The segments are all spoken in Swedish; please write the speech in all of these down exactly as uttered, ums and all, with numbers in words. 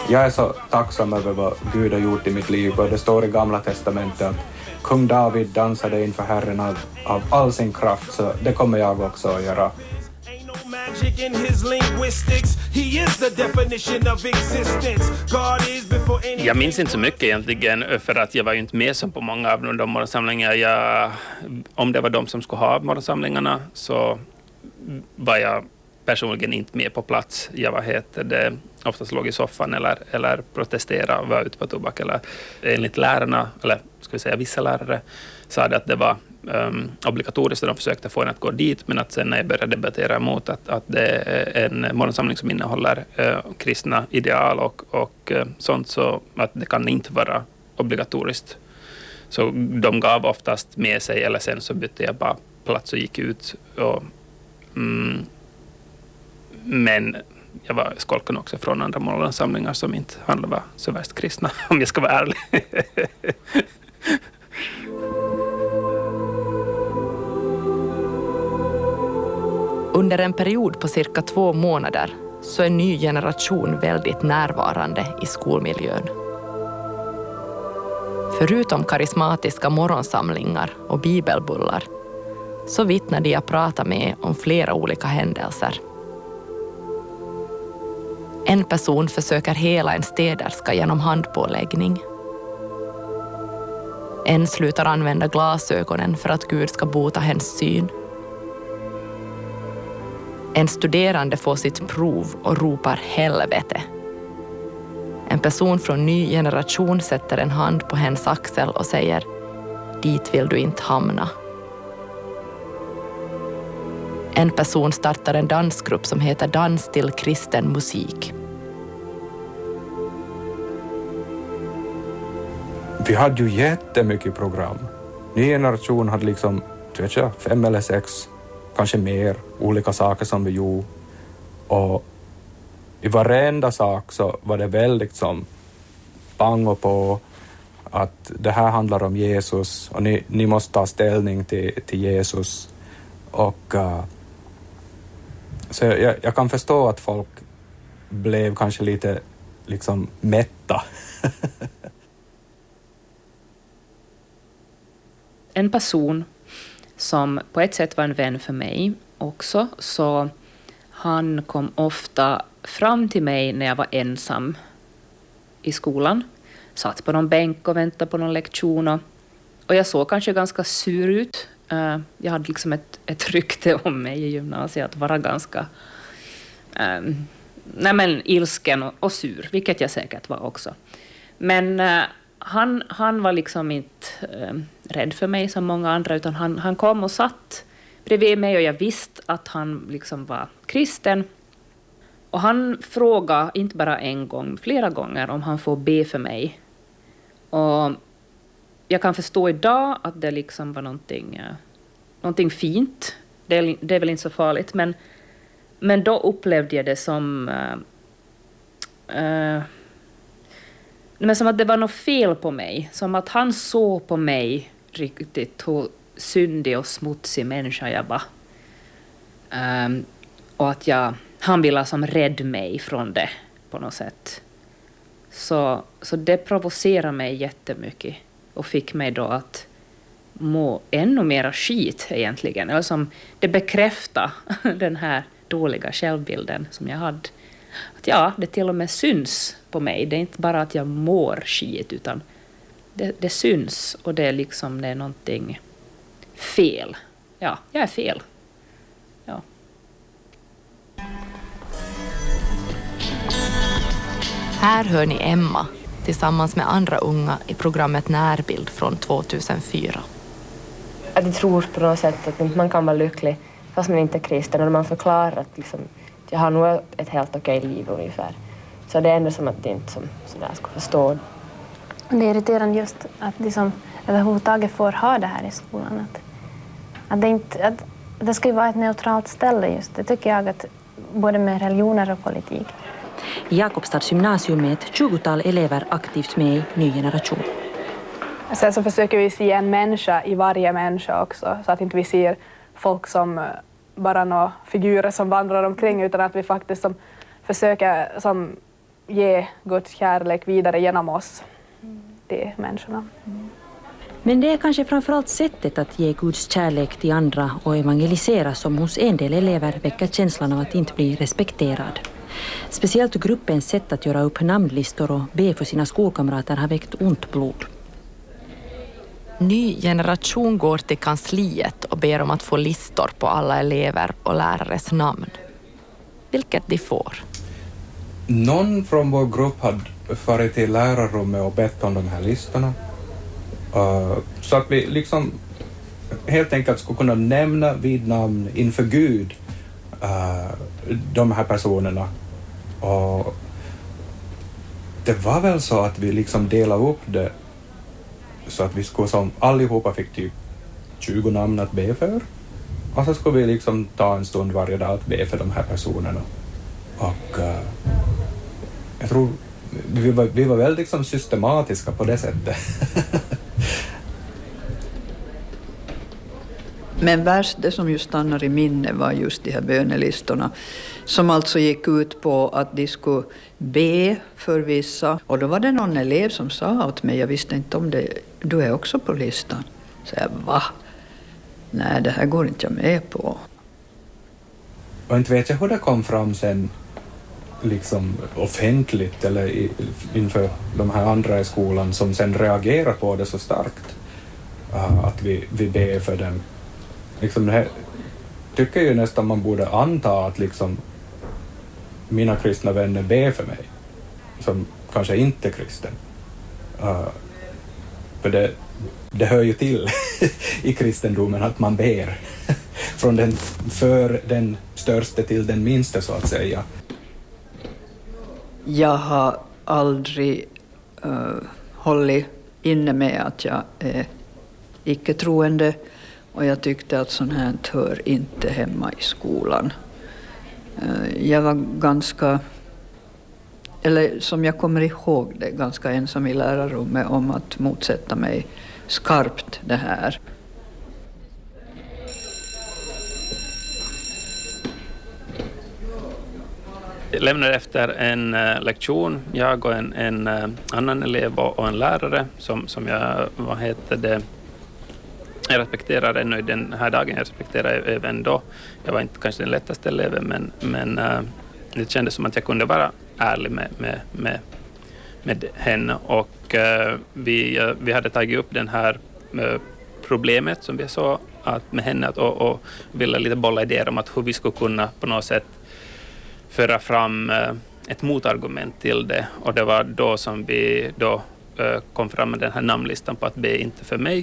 Jag är så tacksam över vad Gud har gjort i mitt liv, och det står i Gamla testamentet att kung David dansade inför Herren av, av all sin kraft, så det kommer jag också att göra. Jag minns inte så mycket egentligen, för att jag var ju inte med som på många av de morgonsamlingar. Jag, om det var de som skulle ha morgonsamlingarna så var jag personligen inte med på plats. Jag var heter det, oftast låg i soffan eller, eller protestera och var ute på tobak. Eller, enligt lärarna, eller ska vi säga vissa lärare, sa det att det var um, obligatoriskt, och de försökte få en att gå dit, men att sen när jag började debattera emot att, att det är en morgonsamling som innehåller uh, kristna ideal och, och uh, sånt, så att det kan inte vara obligatoriskt. Så de gav oftast med sig, eller sen så bytte jag bara plats och gick ut. Och, mm, men jag var skolken också från andra morgonsamlingar som inte handlade om så värst kristna, om jag ska vara ärlig. Under en period på cirka två månader så är en ny generation väldigt närvarande i skolmiljön. Förutom karismatiska morgonsamlingar och bibelbullar så vittnar de jag pratar med om flera olika händelser. En person försöker hela en städerska genom handpåläggning. En slutar använda glasögonen för att Gud ska bota hennes syn. En studerande får sitt prov och ropar helvete. En person från ny generation sätter en hand på hennes axel och säger: dit vill du inte hamna. En person startar en dansgrupp som heter Dans till kristen musik. Vi hade ju jättemycket program. Ny generation hade liksom, vet jag, fem eller sex, kanske mer, olika saker som vi gjorde. Och i varenda sak så var det väldigt som pang och på att det här handlar om Jesus och ni, ni måste ta ställning till, till Jesus. Och uh, så jag, jag kan förstå att folk blev kanske lite liksom mätta. En person som på ett sätt var en vän för mig också, så han kom ofta fram till mig när jag var ensam i skolan. Satt på någon bänk och väntade på någon lektion. Och, och jag såg kanske ganska sur ut. Uh, jag hade liksom ett, ett rykte om mig i gymnasiet att vara ganska um, nej men, ilsken och, och sur, vilket jag säkert var också. Men uh, han, han var liksom inte uh, rädd för mig som många andra, utan han, han kom och satt bredvid mig och jag visste att han liksom var kristen. Och han frågade inte bara en gång, flera gånger om han får be för mig. Och jag kan förstå idag att det liksom var någonting, uh, någonting fint. Det är, det är väl inte så farligt, men, men då upplevde jag det som, uh, uh, men som att det var något fel på mig. Som att han såg på mig riktigt hur syndig och smutsig människa jag var. Um, och att jag, han ville som rädda mig från det på något sätt. Så, så det provocerade mig jättemycket och fick mig då att må ännu mera skit egentligen. Eller som det bekräftar den här dåliga självbilden som jag hade. Att ja, det till och med syns på mig. Det är inte bara att jag mår skit, utan det, det syns och det är liksom det är någonting fel. Ja, jag är fel. Ja. Här hör ni Emma tillsammans med andra unga i programmet Närbild från tvåtusenfyra. Jag tror på något sätt att man kan vara lycklig fast man inte är kristen, och man förklarar att liksom, jag har nog ett helt okej liv ungefär. Så det är ändå som att det inte som sådär ska förstå. Det är irriterande just att de som överhuvudtaget får ha det här i skolan. Att, att, det, inte, att det ska ju vara ett neutralt ställe just. Det tycker jag, att både med religioner och politik. I Jakobstads gymnasium är ett tjugotal elever aktivt med i Ny generation. Sen så försöker vi se en människa i varje människa också, så att inte vi ser folk som bara några figurer som vandrar omkring, utan att vi faktiskt som försöker som ge Guds kärlek vidare genom oss, de människorna. Men det är kanske framförallt sättet att ge Guds kärlek till andra och evangelisera som hos en del elever väcker känslan av att inte bli respekterad. Speciellt gruppens sätt att göra upp namnlistor och be för sina skolkamrater har väckt ont blod. Ny generation går till kansliet och ber om att få listor på alla elever och lärares namn. Vilket de får. Någon från vår grupp hade farit till lärarrummet och bett om de här listorna. Uh, så att vi liksom helt enkelt skulle kunna nämna vid namn inför Gud uh, de här personerna. Och det var väl så att vi liksom delade upp det så att vi skulle som allihopa fick typ tjugo namn att be för. Och så skulle vi liksom ta en stund varje dag att be för de här personerna. Och uh, jag tror vi var, vi var väldigt liksom systematiska på det sättet. Men värst, det som just stannar i minne var just de här bönelistorna som alltså gick ut på att de skulle be för vissa. Och då var det någon elev som sa åt mig, jag visste inte om det, du är också på listan. Så jag, va? Nej, det här går inte jag med på. Och inte vet jag hur det kom fram sen liksom offentligt eller i, inför de här andra i skolan som sen reagerar på det så starkt. Uh, att vi, vi ber för dem. Liksom det här, tycker ju nästan man borde anta att liksom mina kristna vänner ber för mig som kanske inte är kristen. Uh, för det, det hör ju till i kristendomen att man ber från den, för den största till den minsta så att säga. Jag har aldrig uh, hållit inne med att jag är icke-troende. Och jag tyckte att sånt här hör inte hemma i skolan. Jag var ganska, eller som jag kommer ihåg det, ganska ensam i lärarrummet om att motsätta mig skarpt det här. Jag lämnade efter en uh, lektion, jag och en, en uh, annan elev och en lärare som, som jag, vad heter det, jag respekterar ännu den här dagen, jag respekterar även då. Jag var inte kanske den lättaste eleven, men, men uh, det kändes som att jag kunde vara ärlig med, med, med, med henne. Och uh, vi, uh, vi hade tagit upp den här uh, problemet som vi såg att med henne att, och, och ville lite bolla idéer om att hur vi skulle kunna på något sätt föra fram uh, ett motargument till det. Och det var då som vi då uh, kom fram med den här namnlistan på att be inte för mig.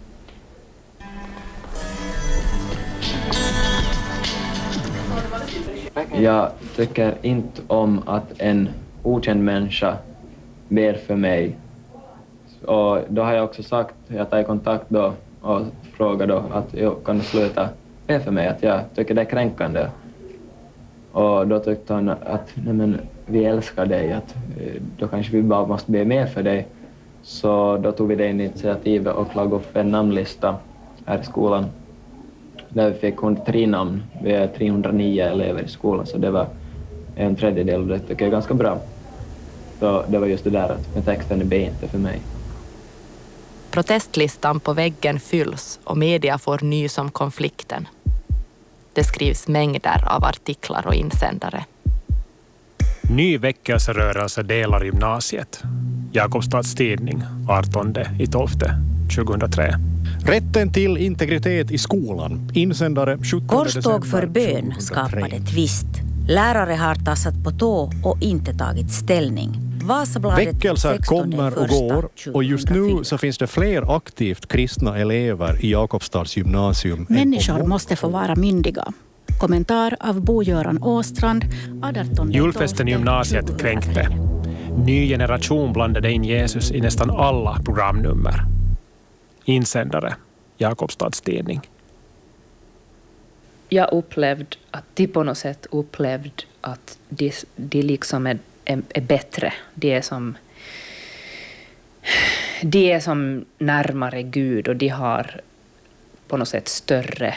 Jag tycker inte om att en okänd människa ber för mig. Och då har jag också sagt, jag tar i kontakt då och frågar då att jag kan sluta be för mig, att jag tycker det är kränkande. Och då tyckte han att nej men, vi älskar dig, att då kanske vi bara måste be mer för dig. Så då tog vi det initiativet och lade upp en namnlista här i skolan. Där vi fick hundratre namn. Vi är trehundranio elever i skolan, så det var en tredjedel och det tycker jag är ganska bra. Så det var just det där att med texten är be inte för mig. Protestlistan på väggen fylls och media får nys om konflikten. Det skrivs mängder av artiklar och insändare. Ny väckelserörelse delar gymnasiet. Jakobstads tidning, artonde tolfte tjugohundratre. Rätten till integritet i skolan. Insändare sjuttonde Korståg för bön skapade tvist. Lärare har tassat på tå och inte tagit ställning. Väckelser kommer och går och just nu så finns det fler aktivt kristna elever i Jakobstads gymnasium. Människor måste få vara myndiga. Kommentar av Bo-Göran Åstrand. Julfesten i gymnasiet kränkte. Ny generation blandade in Jesus i nästan alla programnummer. Insändare, Jakobstads tidning. Jag upplevde att de på något sätt upplevde att de, de liksom är, är, är bättre. De är, som, de är som närmare Gud och de har på något sätt större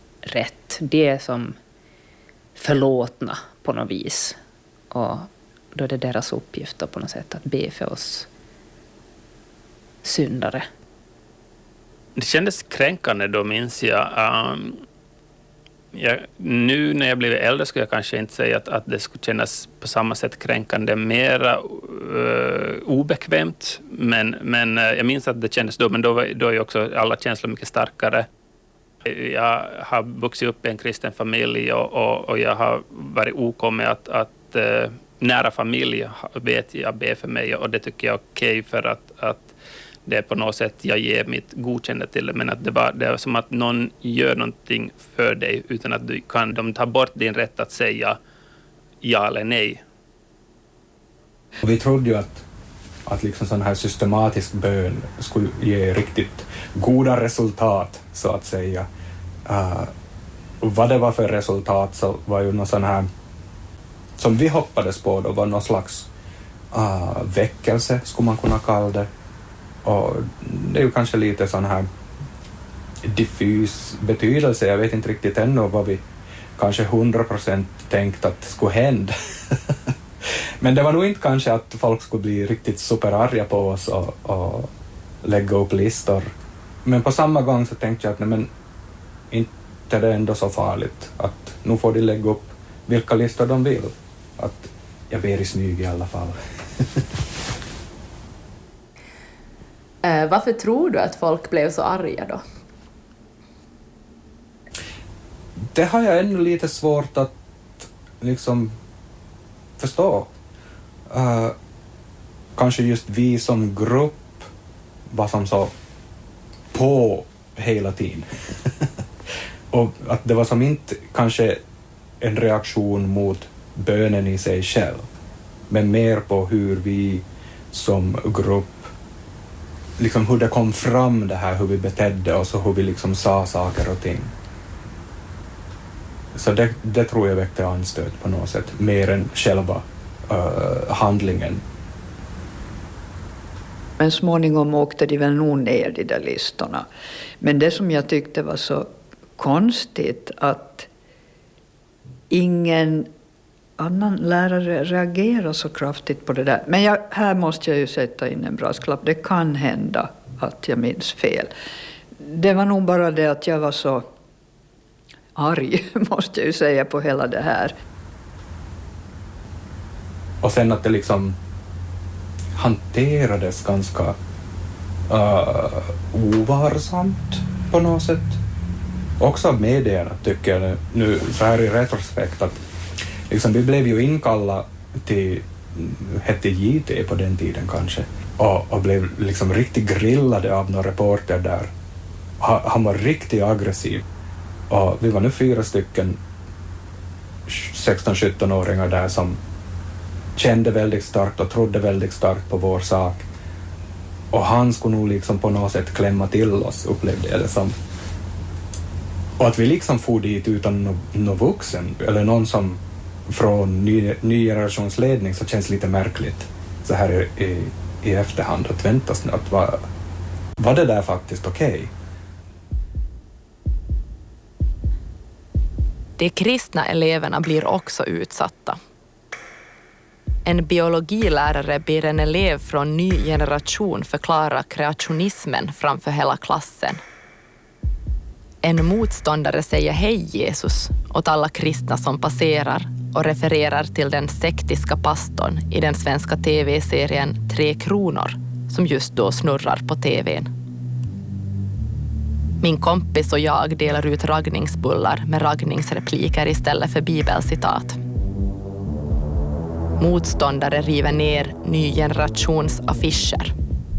rätt. De är som förlåtna på något vis. Och då är det deras uppgift då på något sätt att be för oss syndare. Det kändes kränkande då, minns jag. Um, jag nu när jag blivit äldre skulle jag kanske inte säga att, att det skulle kännas på samma sätt kränkande, mera uh, obekvämt. Men, men uh, jag minns att det kändes då, men då, var, då är också alla känslor mycket starkare. Jag har vuxit upp i en kristen familj och, och, och jag har varit okommen att, att uh, nära familj vet jag ber för mig, och det tycker jag är okej, för att, att det är på något sätt jag ger mitt godkännande till det, men att det, var, det är som att någon gör någonting för dig utan att du kan, de tar bort din rätt att säga ja eller nej. Vi trodde ju att, att liksom sån här systematisk bön skulle ge riktigt goda resultat, så att säga. Uh, och vad det var för resultat så var ju någon sån här, som vi hoppades på då, var någon slags uh, väckelse, skulle man kunna kalla det. Och det är ju kanske lite sån här diffus betydelse. Jag vet inte riktigt ännu vad vi kanske hundra procent tänkt att skulle hända. Men det var nog inte kanske att folk skulle bli riktigt superarga på oss och, och lägga upp listor. Men på samma gång så tänkte jag att nej, men inte är det ändå så farligt. Att nu får de lägga upp vilka listor de vill. Att jag ber i smyg i alla fall. Eh, varför tror du att folk blev så arga då? Det har jag ännu lite svårt att liksom förstå. Uh, kanske just vi som grupp var som så på hela tiden. Och att det var som inte kanske en reaktion mot bönen i sig själv, men mer på hur vi som grupp, liksom hur det kom fram det här, hur vi betedde oss och hur vi liksom sa saker och ting. Så det, det tror jag väckte anstöt på något sätt, mer än själva uh, handlingen. Men småningom åkte de väl nog ner de där listorna. Men det som jag tyckte var så konstigt, att ingen annan lärare reagerar så kraftigt på det där. Men jag, här måste jag ju sätta in en brasklapp. Det kan hända att jag minns fel. Det var nog bara det att jag var så arg, måste jag ju säga, på hela det här. Och sen att det liksom hanterades ganska uh, ovarsamt på något sätt. Också av medierna, tycker jag nu så här i retrospekt, att liksom, vi blev ju inkallade till, hette J T på den tiden kanske, och, och blev liksom riktigt grillade av några reporter där. Ha, han var riktigt aggressiv. Och vi var nu fyra stycken sexton-sjutton-åringar där som kände väldigt starkt och trodde väldigt starkt på vår sak. Och han skulle nog liksom på något sätt klämma till oss, upplevde jag det som. Och att vi liksom for dit utan någon no vuxen eller någon som från ny, ny generationsledning, så känns lite märkligt så här i, i, i efterhand att väntas nu att var, var det där faktiskt okej? Okay? De kristna eleverna blir också utsatta. En biologilärare ber en elev från ny generation förklara kreationismen framför hela klassen. En motståndare säger hej Jesus åt alla kristna som passerar och refererar till den sektiska pastorn i den svenska tv-serien Tre kronor som just då snurrar på tvn. Min kompis och jag delar ut raggningsbullar med raggningsrepliker istället för bibelcitat. Motståndare river ner ny generations affischer.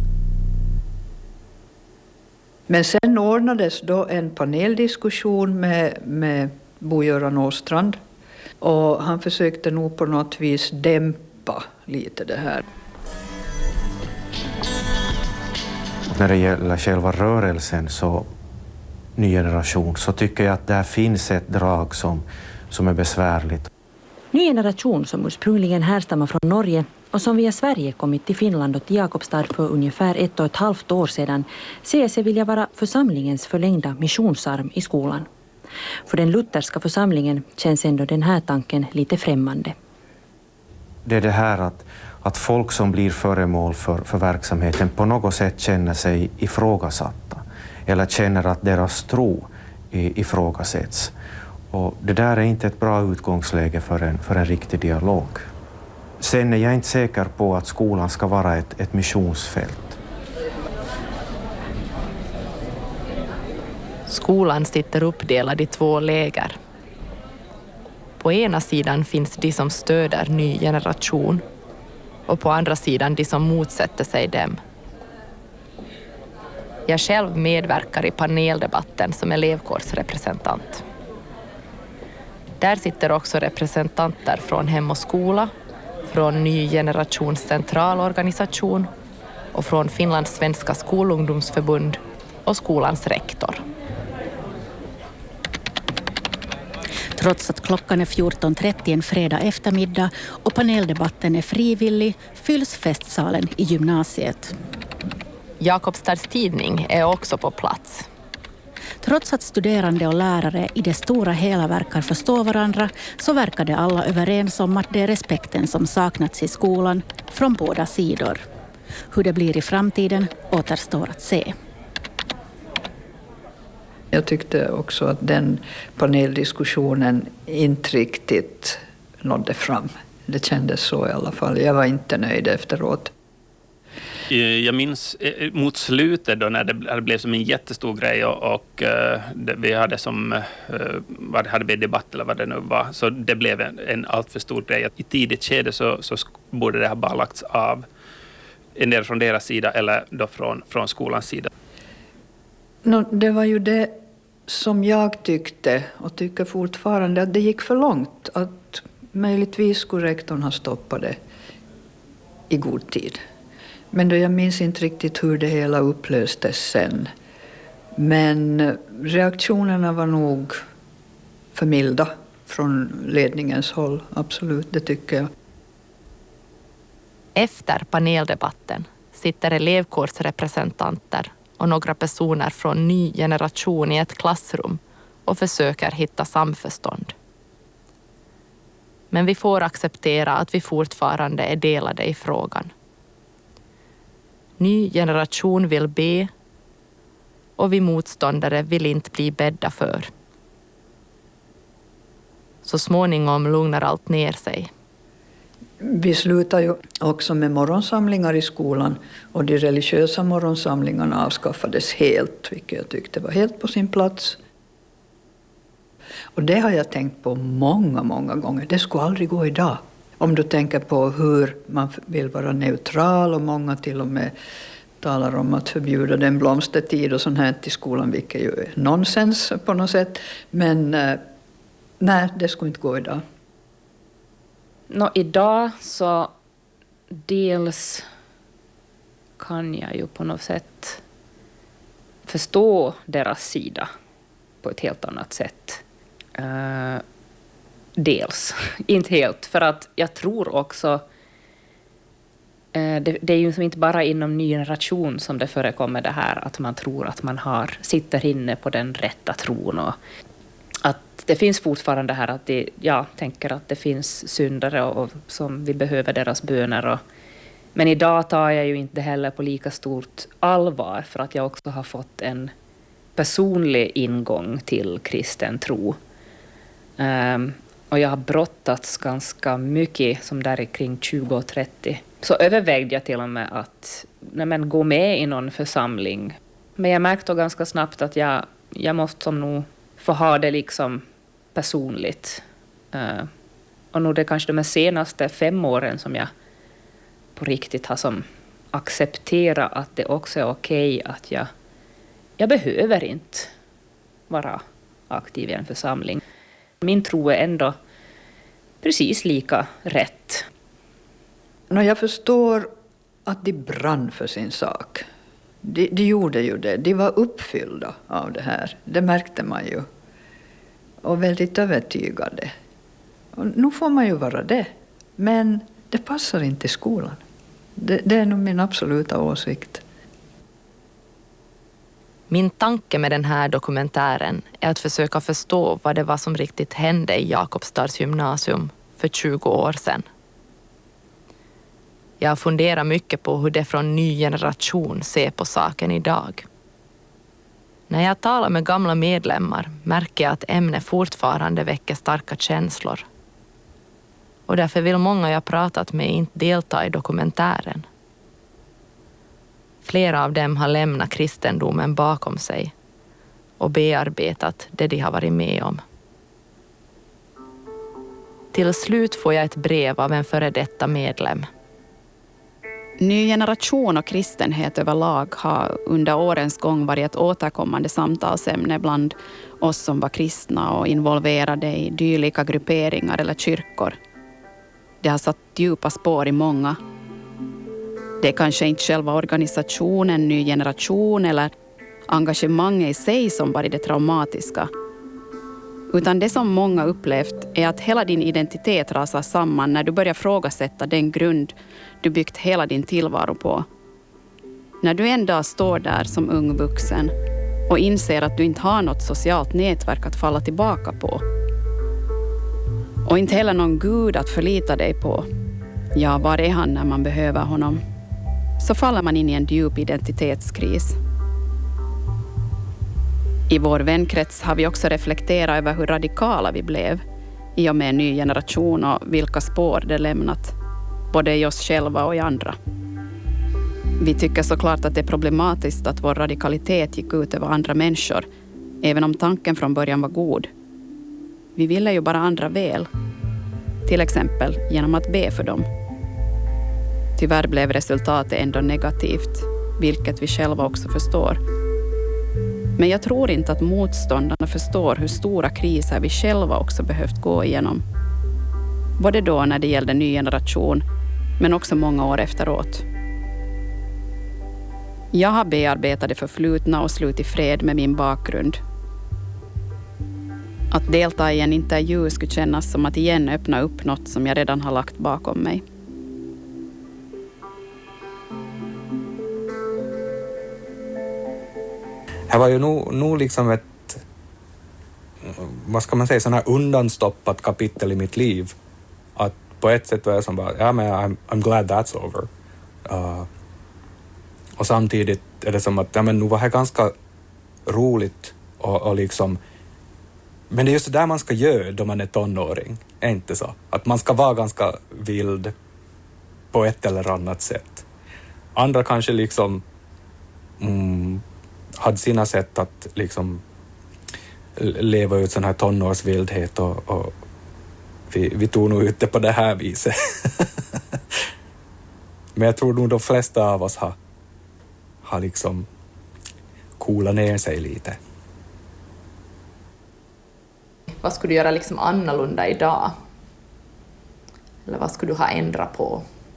Men sen ordnades då en paneldiskussion med, med Bo-Göran Åstrand. Och han försökte nog på något vis dämpa lite det här. När det gäller själva rörelsen, så ny generation, så tycker jag att där finns ett drag som, som är besvärligt. Ny generation som ursprungligen härstammar från Norge och som via Sverige kommit till Finland och till Jakobstad för ungefär ett och ett halvt år sedan säger sig vilja vara församlingens förlängda missionsarm i skolan. För den lutherska församlingen känns ändå den här tanken lite främmande. det är det här att, att folk som blir föremål för, för verksamheten på något sätt känner sig ifrågasatta eller känner att deras tro ifrågasätts. Och det där är inte ett bra utgångsläge för en, för en riktig dialog. Sen är jag inte säker på att skolan ska vara ett, ett missionsfält. Skolan sitter uppdelad i två läger. På ena sidan finns de som stöder ny generation och på andra sidan de som motsätter sig dem. Jag själv medverkar i paneldebatten som elevkårsrepresentant. Där sitter också representanter från Hem och skola, från Ny generations centralorganisation och från Finlands svenska skolungdomsförbund och skolans rektor. Trots att klockan är fjorton trettio en fredag eftermiddag och paneldebatten är frivillig fylls festsalen i gymnasiet. Jakobstads tidning är också på plats. Trots att studerande och lärare i det stora hela verkar förstå varandra så verkar de alla överens om att det är respekten som saknats i skolan från båda sidor. Hur det blir i framtiden återstår att se. Jag tyckte också att den paneldiskussionen inte riktigt nådde fram. Det kändes så i alla fall. Jag var inte nöjd efteråt. Jag minns mot slutet då när det blev som en jättestor grej och, och det, vi hade som vad hade vi debatt eller vad det nu var, så det blev en, en alltför stor grej. I tidigt skede så, så borde det ha bara lagts av en del från deras sida eller då från, från skolans sida. No, det var ju det som jag tyckte och tycker fortfarande att det gick för långt. Att möjligtvis skulle rektorn ha stoppat det i god tid. Men då jag minns inte riktigt hur det hela upplöstes sen. Men reaktionerna var nog för milda från ledningens håll. Absolut, det tycker jag. Efter paneldebatten sitter elevkårsrepresentanter och några personer från Ny generation i ett klassrum och försöker hitta samförstånd. Men vi får acceptera att vi fortfarande är delade i frågan. Ny generation vill be och vi motståndare vill inte bli bädda för. Så småningom lugnar allt ner sig. Vi slutar ju också med morgonsamlingar i skolan och de religiösa morgonsamlingarna avskaffades helt, vilket jag tyckte var helt på sin plats. Och det har jag tänkt på många, många gånger. Det skulle aldrig gå idag. Om du tänker på hur man vill vara neutral och många till och med talar om att förbjuda den blomstertid och sånt här till skolan, vilket ju är nonsens på något sätt. Men eh, nej, det skulle inte gå idag. Nå, idag så dels kan jag ju på något sätt förstå deras sida på ett helt annat sätt. Uh, dels, inte helt, för att jag tror också uh, det, det är ju inte bara inom ny generation som det förekommer det här att man tror att man har sitter inne på den rätta tron och att det finns fortfarande här att det, jag tänker att det finns syndare och, och som vi behöver deras böner. Och, men idag tar jag ju inte heller på lika stort allvar för att jag också har fått en personlig ingång till kristen tro. Um, och jag har brottats ganska mycket som där är kring tjugo och trettio. Så övervägde jag till och med att nej men, gå med i någon församling. Men jag märkte då ganska snabbt att jag, jag måste som nog få ha det liksom personligt. Uh, och nog det är kanske de senaste fem åren som jag på riktigt har som accepterat att det också är okej att jag, jag behöver inte vara aktiv i en församling. Min tro är ändå precis lika rätt. Jag förstår att de brann för sin sak. De, de gjorde ju det. De var uppfyllda av det här. Det märkte man ju. Och väldigt övertygade. Och nu får man ju vara det. Men det passar inte i skolan. Det, det är nog min absoluta åsikt. Min tanke med den här dokumentären är att försöka förstå vad det var som riktigt hände i Jakobstads gymnasium för tjugo år sedan. Jag har funderat mycket på hur det från ny generation ser på saken idag. När jag talar med gamla medlemmar märker jag att ämnet fortfarande väcker starka känslor. Och därför vill många jag pratat med inte delta i dokumentären. Flera av dem har lämnat kristendomen bakom sig och bearbetat det de har varit med om. Till slut får jag ett brev av en före detta medlem. Ny generation och kristenhet överlag har under årens gång varit ett återkommande samtalsämne bland oss som var kristna och involverade i dylika grupperingar eller kyrkor. Det har satt djupa spår i många. Det är kanske inte själva organisationen, ny generation eller engagemanget i sig som varit det traumatiska. Utan det som många upplevt är att hela din identitet rasar samman när du börjar frågasätta den grund du byggt hela din tillvaro på. När du en dag står där som ung vuxen och inser att du inte har något socialt nätverk att falla tillbaka på. Och inte heller någon Gud att förlita dig på. Ja, var är han när man behöver honom? Så faller man in i en djup identitetskris. I vår vänkrets har vi också reflekterat över hur radikala vi blev i och med en ny generation och vilka spår det lämnat, både i oss själva och i andra. Vi tycker såklart att det är problematiskt att vår radikalitet gick ut över andra människor, även om tanken från början var god. Vi ville ju bara andra väl, till exempel genom att be för dem. Tyvärr blev resultatet ändå negativt, vilket vi själva också förstår. Men jag tror inte att motståndarna förstår hur stora kriser vi själva också behövt gå igenom. Både då när det gällde ny generation, men också många år efteråt. Jag har bearbetat det förflutna och slutit fred med min bakgrund. Att delta i en intervju skulle kännas som att igen öppna upp något som jag redan har lagt bakom mig. Det var ju nog, nog liksom ett, vad ska man säga, sån här undanstoppat kapitel i mitt liv. Att på ett sätt var jag som bara, ja men I'm, I'm glad that's over. Uh, och samtidigt är det som att, ja men nu var det ganska roligt och, och liksom, men det är just det där man ska göra då man är tonåring, är inte så? Att man ska vara ganska vild på ett eller annat sätt. Andra kanske liksom mm, hade sina sätt att liksom leva ut sån här tonårsvildhet och, och vi, vi tog nog ut det på det här viset. Men jag tror nog de flesta av oss har, har liksom coolat ner sig lite. Vad skulle du göra liksom annorlunda idag? Eller vad skulle du ha ändrat på?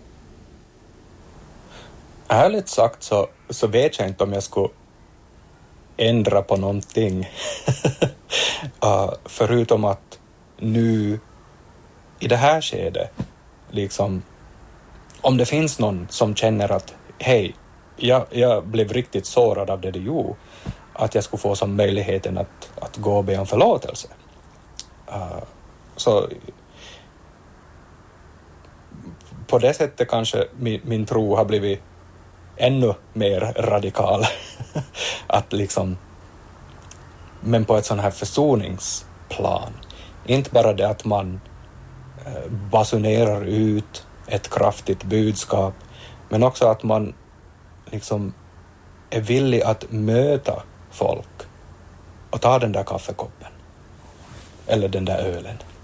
Ärligt sagt så, så vet jag inte om jag skulle ändra på någonting. uh, förutom att nu i det här skedet, liksom, om det finns någon som känner att hej, jag, jag blev riktigt sårad av det du gjorde, att jag skulle få som möjligheten att, att gå och be om förlåtelse. Uh, så på det sättet kanske min, min tro har blivit ännu mer radikal. Att liksom, men på ett sån här försoningsplan. Inte bara det att man eh, basunerar ut ett kraftigt budskap, men också att man liksom är villig att möta folk och ta den där kaffekoppen eller den där ölen.